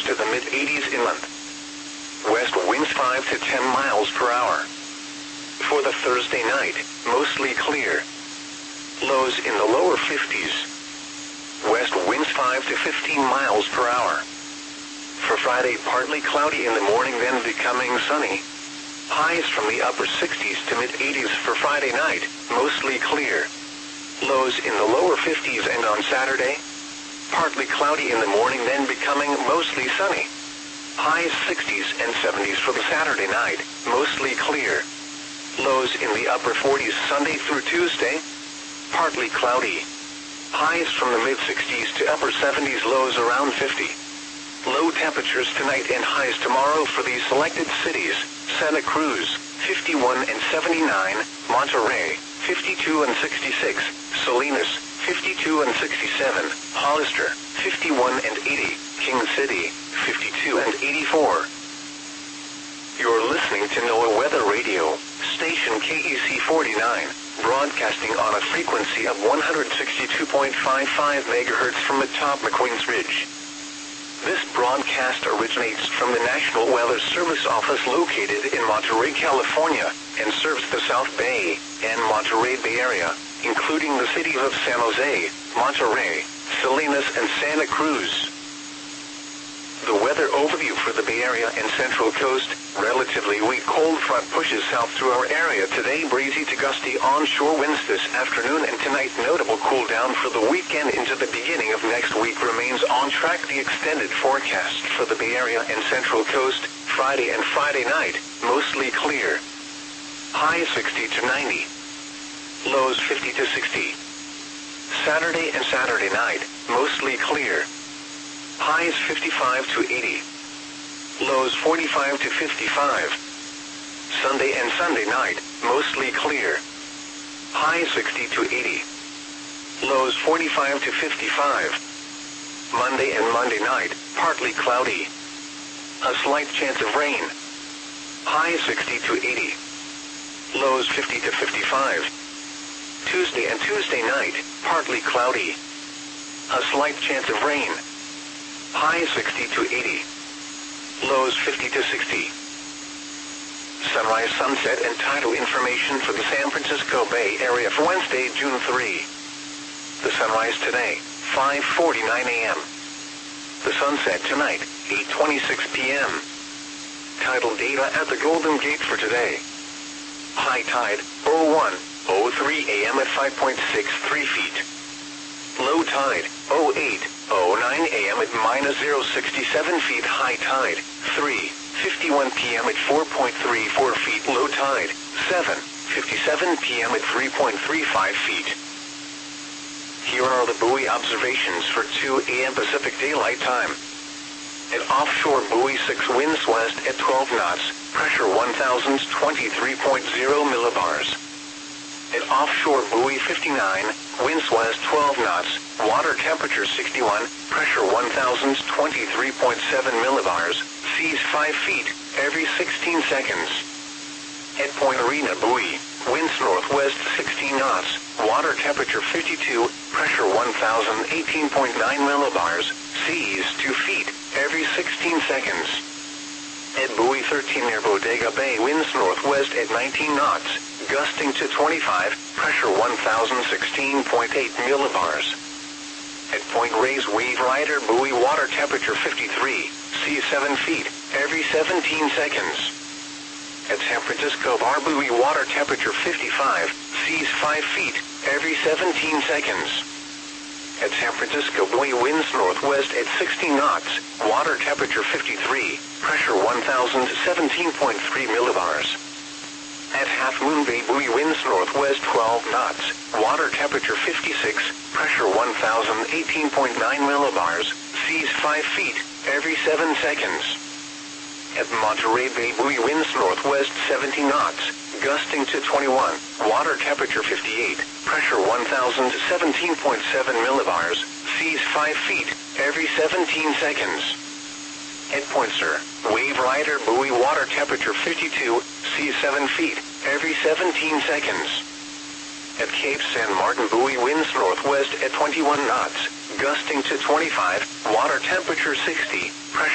to the mid-80s inland. West winds 5 to 10 miles per hour. For the Thursday night, mostly clear. Lows in the lower 50s. West winds 5 to 15 miles per hour. For Friday, partly cloudy in the morning, then becoming sunny. Highs from the upper 60s to mid-80s for Friday night, mostly clear. Lows in the lower 50s, and on Saturday, partly cloudy in the morning, then becoming mostly sunny. Highs 60s and 70s for the Saturday night, mostly clear. Lows in the upper 40s Sunday through Tuesday, partly cloudy. Highs from the mid-60s to upper 70s, lows around 50. Low temperatures tonight and highs tomorrow for these selected cities: Santa Cruz, 51 and 79, Monterey, 52 and 66, Salinas, 52 and 67, Hollister, 51 and 80, King City, 52 and 84. You're listening to NOAA Weather Radio, station KEC 49, broadcasting on a frequency of 162.55 MHz from atop McQueen's Ridge. This broadcast originates from the National Weather Service office located in Monterey, California, and serves the South Bay and Monterey Bay Area, including the cities of San Jose, Monterey, Salinas, and Santa Cruz. The weather overview for the Bay Area and Central Coast: relatively weak cold front pushes south through our area today. Breezy to gusty onshore winds this afternoon and tonight. Notable cool down for the weekend into the beginning of next week. Remains on track. The extended forecast for the Bay Area and Central Coast: Friday and Friday night, mostly clear. Highs 60 to 90. Lows 50 to 60. Saturday and Saturday night, mostly clear. Highs 55 to 80. Lows 45 to 55. Sunday and Sunday night, mostly clear. Highs 60 to 80. Lows 45 to 55. Monday and Monday night, partly cloudy. A slight chance of rain. Highs 60 to 80. Lows 50 to 55. Tuesday and Tuesday night, partly cloudy. A slight chance of rain. Highs 60 to 80. Lows 50 to 60. Sunrise, sunset, and tidal information for the San Francisco Bay Area for Wednesday, June 3. The sunrise today, 5:49 a.m. The sunset tonight, 8:26 p.m. Tidal data at the Golden Gate for today. High tide, 01:03 a.m. at 5.63 feet. Low tide, 08:09 a.m. at -0.67 feet. High tide, 3:51 p.m. at 4.34 feet. Low tide, 7:57 p.m. at 3.35 feet. Here are the buoy observations for 2 a.m. Pacific Daylight Time. At offshore buoy 6, winds west at 12 knots, pressure 1,023.0 millibars. At offshore buoy 59, winds west 12 knots, water temperature 61, pressure 1,023.7 millibars, seas 5 feet, every 16 seconds. At Point Arena buoy, winds northwest 16 knots, water temperature 52, pressure 1,018.9 millibars, seas 2 feet, every 16 seconds. At buoy 13 near Bodega Bay, winds northwest at 19 knots, gusting to 25, pressure 1,016.8 millibars. At Point Reyes Wave Rider buoy, water temperature 53, seas 7 feet, every 17 seconds. At San Francisco Bar buoy, water temperature 55, seas 5 feet, every 17 seconds. At San Francisco buoy, winds northwest at 60 knots, water temperature 53, pressure 1,017.3 millibars. At Half Moon Bay buoy, winds northwest 12 knots, water temperature 56, pressure 1,018.9 millibars, seas 5 feet, every 7 seconds. At Monterey Bay buoy, winds northwest 70 knots, gusting to 21, water temperature 58, pressure 1,017.7 millibars, seas 5 feet, every 17 seconds. At Point Sur, Wave Rider buoy, water temperature 52, seas 7 feet, every 17 seconds. At Cape San Martin buoy, winds northwest at 21 knots, gusting to 25, water temperature 60, pressure